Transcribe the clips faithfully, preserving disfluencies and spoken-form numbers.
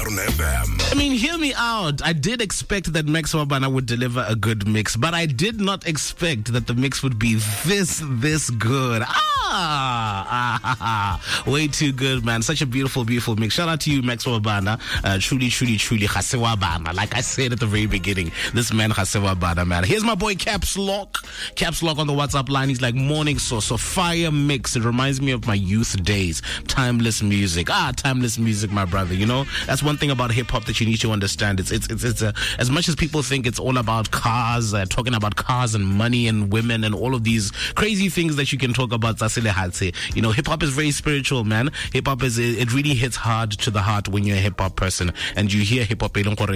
Stern F M. I mean, hear me out. I did expect that Max Wabana would deliver a good mix, but I did not expect that the mix would be this, this good. Ah, ah, ah, ah. Way too good, man. Such a beautiful, beautiful mix. Shout out to you, Max Wabana. Uh, truly, truly, truly, Khase Wabana. Like I said at the very beginning, this man, Khase Wabana, man. Here's my boy, Caps Lock. Caps Lock on the WhatsApp line. He's like, morning sauce, so fire mix. It reminds me of my youth days. Timeless music. Ah, timeless music, my brother. You know, that's one thing about hip hop that you need to understand. It's it's it's, it's a, as much as people think it's all about cars, uh, talking about cars and money and women and all of these crazy things that you can talk about. You know, hip hop is very spiritual, man. Hip hop is it really hits hard to the heart when you're a hip hop person and you hear hip hop. Uh, it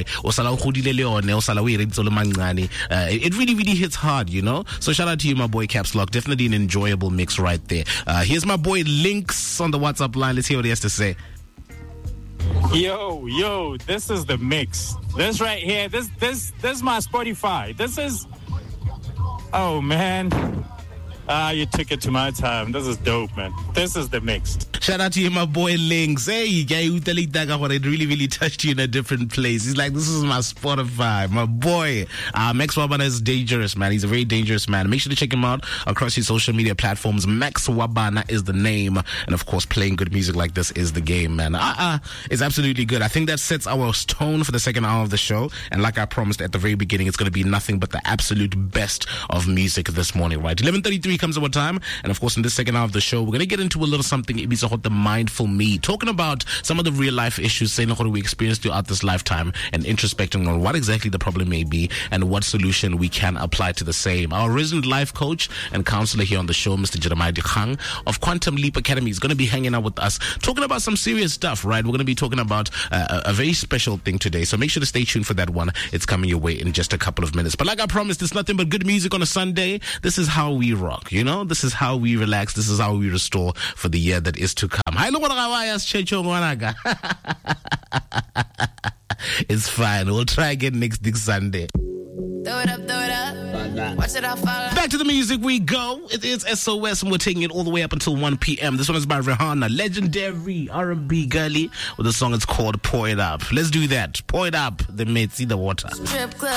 really really hits hard, you know. So shout out to you, my boy Caps Lock. Definitely an enjoyable mix right there. Uh, here's my boy Lynx on the WhatsApp line. Let's hear what he has to say. Yo, yo, this is the mix. This right here, this this this is my Spotify. This is, oh man. Ah, you took it to my time. This is dope, man. This is the mix. Shout out to you, my boy Lynx. Hey, guy, it really, really touched you in a different place. He's like, this is my Spotify, my boy. Uh, Max Wabana is dangerous, man. He's a very dangerous man. Make sure to check him out across his social media platforms. Max Wabana is the name. And of course, playing good music like this is the game, man. Uh-uh, it's absolutely good. I think that sets our tone for the second hour of the show. And like I promised at the very beginning, it's going to be nothing but the absolute best of music this morning, right? eleven thirty-three comes our time, and of course in this second hour of the show we're going to get into a little something. It's called the mindful me, talking about some of the real life issues saying what we experienced throughout this lifetime and introspecting on what exactly the problem may be and what solution we can apply to the same. Our resident life coach and counselor here on the show, Mister Jeremiah Dikgang of Quantum Leap Academy, is going to be hanging out with us talking about some serious stuff, right? We're going to be talking about uh, a, a very special thing today, so make sure to stay tuned for that one. It's coming your way in just a couple of minutes, but like I promised, it's nothing but good music on a Sunday. This is how we rock. You know, this is how we relax. This is how we restore for the year that is to come. It's fine. We'll try again next next Sunday. Throw it up, throw it up. Watch it all fall. Back to the music we go. It is S O S and we're taking it all the way up until one p.m. This one is by Rihanna, legendary R and B girlie, with a song it's called Pour It Up. Let's do that. Pour it up. The mates see the water. Strip club.